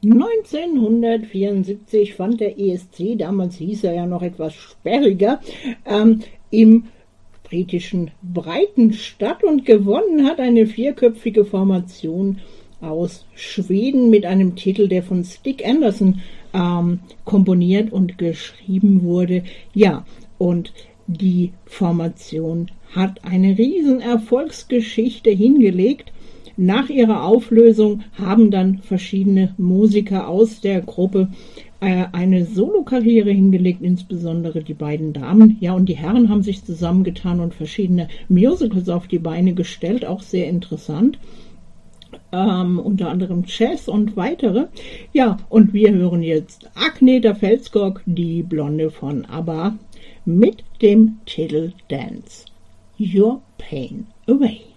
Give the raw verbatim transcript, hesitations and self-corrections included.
neunzehnhundertvierundsiebzig fand der E S C, damals hieß er ja noch etwas sperriger, ähm, im britischen Brighton statt und gewonnen hat eine vierköpfige Formation aus Schweden mit einem Titel, der von Stig Anderson ähm, komponiert und geschrieben wurde. Ja, und die Formation hat eine riesen Erfolgsgeschichte hingelegt. Nach ihrer Auflösung haben dann verschiedene Musiker aus der Gruppe äh, eine Solokarriere hingelegt, insbesondere die beiden Damen. Ja, und die Herren haben sich zusammengetan und verschiedene Musicals auf die Beine gestellt, auch sehr interessant. Ähm, unter anderem Jazz und weitere. Ja, und wir hören jetzt Agneta Fältskog, die Blonde von ABBA, mit dem Titel Dance Your Pain Away.